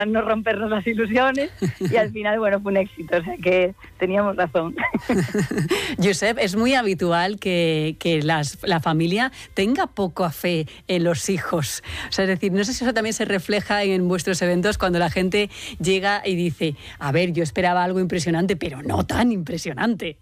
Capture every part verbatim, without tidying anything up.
no rompernos las ilusiones y al final, bueno, fue un éxito, o sea que teníamos razón. Josep, es muy habitual que, que las, la familia tenga poca fe en los hijos. O sea, es decir, no sé si eso también se refleja en vuestros eventos cuando la gente llega y dice, a ver, yo esperaba algo impresionante, pero no tan impresionante.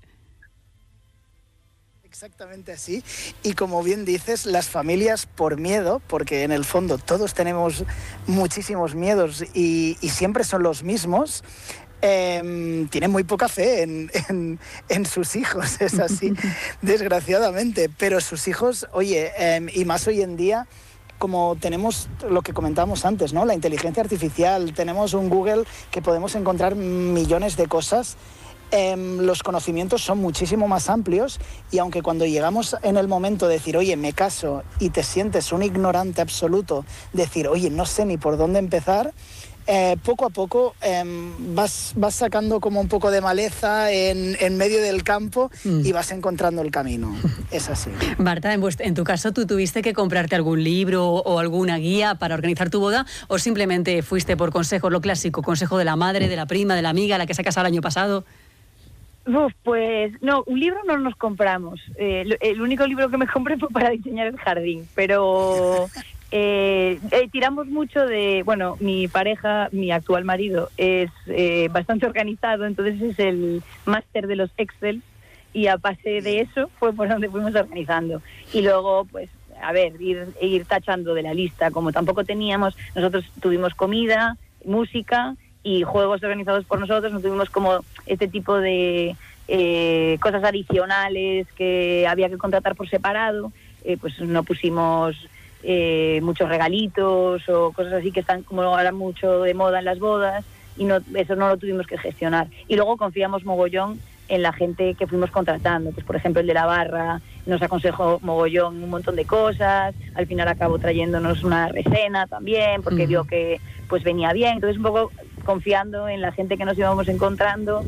Exactamente así, y como bien dices, las familias por miedo, porque en el fondo todos tenemos muchísimos miedos y, y siempre son los mismos, eh, tienen muy poca fe en, en, en sus hijos, es así, desgraciadamente, pero sus hijos, oye, eh, y más hoy en día, como tenemos lo que comentábamos antes, ¿no? La inteligencia artificial, tenemos un Google que podemos encontrar millones de cosas. Eh, los conocimientos son muchísimo más amplios y aunque cuando llegamos en el momento de decir, oye, me caso y te sientes un ignorante absoluto, decir, oye, no sé ni por dónde empezar, eh, poco a poco eh, vas, vas sacando como un poco de maleza en, en medio del campo mm. y vas encontrando el camino. Es así. Marta, en, vuest- en tu caso, ¿tú tuviste que comprarte algún libro o alguna guía para organizar tu boda o simplemente fuiste por consejos, lo clásico, consejo de la madre, de la prima, de la amiga, la que se ha casado el año pasado? Uf, pues no, un libro no nos compramos. Eh, el, el único libro que me compré fue para diseñar el jardín, pero eh, eh, tiramos mucho de, bueno, mi pareja, mi actual marido, es eh, bastante organizado, entonces es el máster de los Excel y a base de eso fue por donde fuimos organizando. Y luego, pues, a ver, ir, ir tachando de la lista, como tampoco teníamos, nosotros tuvimos comida, música y juegos organizados por nosotros, no tuvimos como este tipo de eh, cosas adicionales que había que contratar por separado, eh, pues no pusimos eh, muchos regalitos o cosas así que están como ahora mucho de moda en las bodas y no, eso no lo tuvimos que gestionar. Y luego confiamos mogollón en la gente que fuimos contratando, pues por ejemplo el de la barra nos aconsejó mogollón un montón de cosas, al final acabó trayéndonos una recena también porque uh-huh. vio que pues venía bien, entonces un poco confiando en la gente que nos íbamos encontrando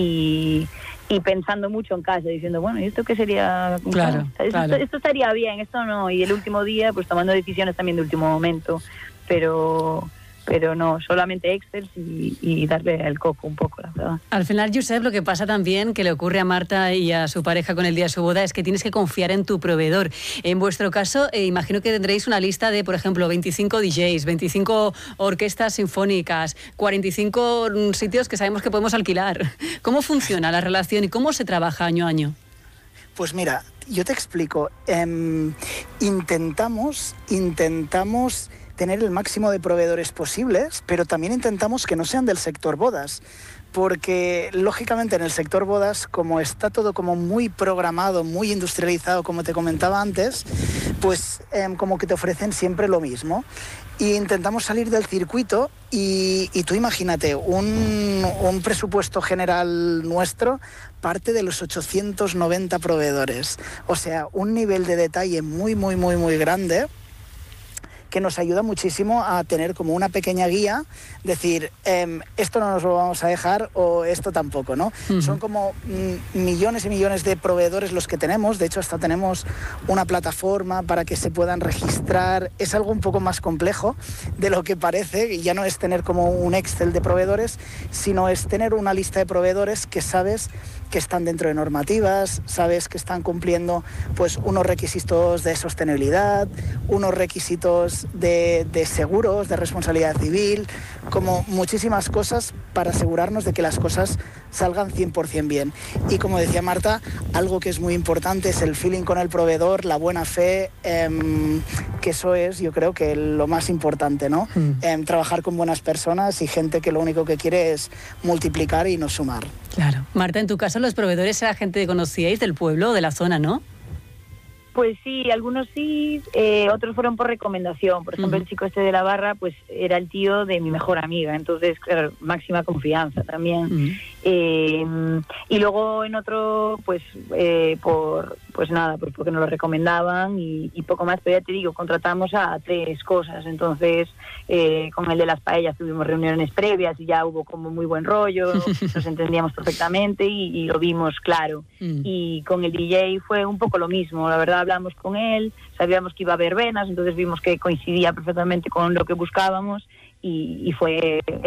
y, y pensando mucho en casa, diciendo, bueno, ¿y esto qué sería? Claro, esto, claro. esto estaría bien, esto no, y el último día pues tomando decisiones también de último momento, pero... pero no, solamente Excel y, y darle el coco un poco, la verdad. Al final, Josep, lo que pasa también, que le ocurre a Marta y a su pareja con el día de su boda, es que tienes que confiar en tu proveedor. En vuestro caso, eh, imagino que tendréis una lista de, por ejemplo, veinticinco D Js, veinticinco orquestas sinfónicas, cuarenta y cinco sitios que sabemos que podemos alquilar. ¿Cómo funciona la relación y cómo se trabaja año a año? Pues mira, yo te explico. Eh, intentamos, intentamos... tener el máximo de proveedores posibles, pero también intentamos que no sean del sector bodas, porque lógicamente en el sector bodas, como está todo como muy programado, muy industrializado, como te comentaba antes, pues eh, como que te ofrecen siempre lo mismo. Y intentamos salir del circuito y, y tú imagínate, un, un presupuesto general nuestro parte de los ochocientos noventa proveedores, o sea, un nivel de detalle muy, muy, muy, muy grande, que nos ayuda muchísimo a tener como una pequeña guía, decir, eh, esto no nos lo vamos a dejar o esto tampoco, ¿no? Uh-huh. Son como mm, millones y millones de proveedores los que tenemos, de hecho hasta tenemos una plataforma para que se puedan registrar, es algo un poco más complejo de lo que parece, ya no es tener como un Excel de proveedores, sino es tener una lista de proveedores que sabes que están dentro de normativas, sabes que están cumpliendo pues unos requisitos de sostenibilidad, unos requisitos de, de seguros, de responsabilidad civil, como muchísimas cosas para asegurarnos de que las cosas salgan cien por ciento bien. Y como decía Marta, algo que es muy importante es el feeling con el proveedor, la buena fe, eh, que eso es, yo creo que lo más importante, ¿no? Mm. Eh, trabajar con buenas personas y gente que lo único que quiere es multiplicar y no sumar. Claro. Marta, en tu caso los proveedores era gente que conocíais del pueblo o de la zona, ¿no? Pues sí, algunos sí, eh, otros fueron por recomendación. Por ejemplo, uh-huh. el chico este de la barra, pues era el tío de mi mejor amiga, entonces, claro, máxima confianza también. Uh-huh. Eh, y luego en otro, pues, eh, por, pues nada, pues porque nos lo recomendaban y, y poco más. Pero ya te digo, contratamos a tres cosas, entonces eh, con el de las paellas tuvimos reuniones previas y ya hubo como muy buen rollo, nos entendíamos perfectamente y, y lo vimos claro. Uh-huh. Y con el D J fue un poco lo mismo, la verdad. Hablamos con él, sabíamos que iba a haber venas, entonces vimos que coincidía perfectamente con lo que buscábamos y, y fue